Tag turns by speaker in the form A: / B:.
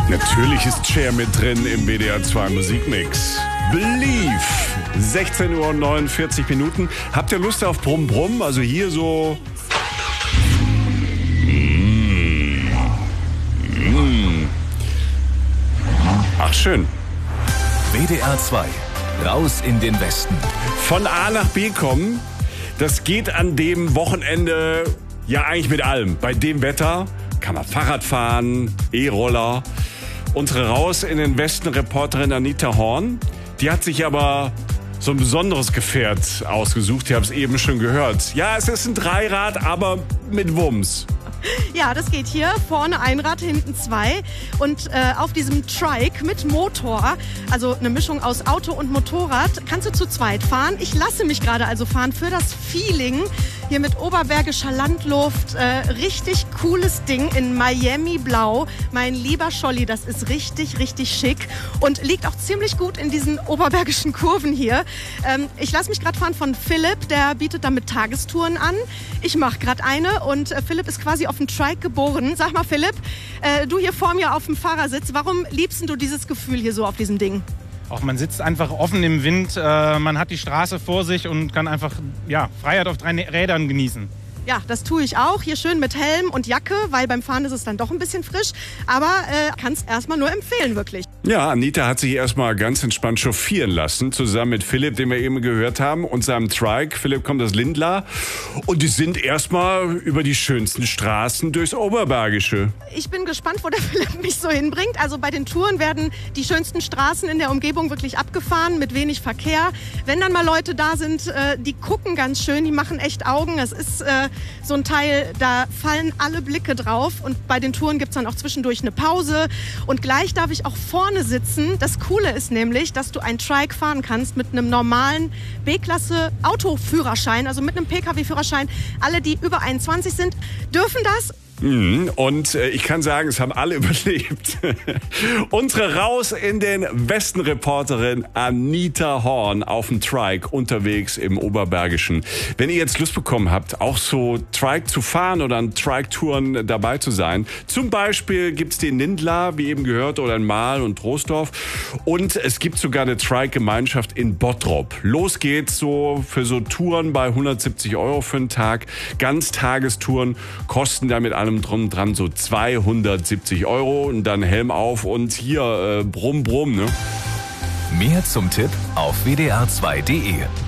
A: Natürlich ist Cher mit drin im WDR 2 Musikmix. Believe. 16:49 Uhr. Habt ihr Lust auf Brumm Brumm? Also hier so... Ach, schön.
B: WDR 2. Raus in den Westen.
A: Von A nach B kommen, das geht an dem Wochenende ja eigentlich mit allem. Bei dem Wetter kann man Fahrrad fahren, E-Roller. Unsere Raus in den Westen Reporterin Anita Horn, die hat sich aber so ein besonderes Gefährt ausgesucht. Ihr habt es eben schon gehört. Ja, es ist ein Dreirad, aber mit Wumms.
C: Ja, das geht hier. Vorne ein Rad, hinten zwei. Und auf diesem Trike mit Motor, also eine Mischung aus Auto und Motorrad, kannst du zu zweit fahren. Ich lasse mich gerade also fahren für das Feeling. Hier mit oberbergischer Landluft. Richtig cooles Ding in Miami Blau. Mein lieber Scholli, das ist richtig, richtig schick. Und liegt auch ziemlich gut in diesen oberbergischen Kurven hier. Ich lasse mich gerade fahren von Philipp. Der bietet damit Tagestouren an. Ich mache gerade eine und Philipp ist quasi auf dem Trike geboren. Sag mal, Philipp, du hier vor mir auf dem Fahrersitz, warum liebst du dieses Gefühl hier so auf diesem Ding?
D: Auch man sitzt einfach offen im Wind, man hat die Straße vor sich und kann einfach Freiheit auf 3 Rädern genießen.
C: Ja, das tue ich auch. Hier schön mit Helm und Jacke, weil beim Fahren ist es dann doch ein bisschen frisch. Aber kannst erstmal nur empfehlen, wirklich.
A: Ja, Anita hat sich erstmal ganz entspannt chauffieren lassen, zusammen mit Philipp, den wir eben gehört haben, und seinem Trike. Philipp kommt aus Lindlar. Und die sind erstmal über die schönsten Straßen durchs Oberbergische.
C: Ich bin gespannt, wo der Philipp mich so hinbringt. Also bei den Touren werden die schönsten Straßen in der Umgebung wirklich abgefahren, mit wenig Verkehr. Wenn dann mal Leute da sind, die gucken ganz schön, die machen echt Augen. Es ist so ein Teil, da fallen alle Blicke drauf. Und bei den Touren gibt es dann auch zwischendurch eine Pause. Und gleich darf ich auch vorne sitzen. Das Coole ist nämlich, dass du ein Trike fahren kannst mit einem normalen B-Klasse Autoführerschein, also mit einem Pkw-Führerschein. Alle, die über 21 sind, dürfen das.
A: Und ich kann sagen, es haben alle überlebt. Unsere Raus in den Westen Reporterin Anita Horn auf dem Trike unterwegs im Oberbergischen. Wenn ihr jetzt Lust bekommen habt, auch so Trike zu fahren oder an Trike-Touren dabei zu sein, zum Beispiel gibt's die in Lindlar, wie eben gehört, oder in Mahl und Troisdorf. Und es gibt sogar eine Trike-Gemeinschaft in Bottrop. Los geht's so für so Touren bei 170 € für einen Tag. Ganztagestouren kosten damit alle drum dran so 270 € und dann Helm auf und hier Brumm Brumm, ne?
B: Mehr zum Tipp auf wdr2.de.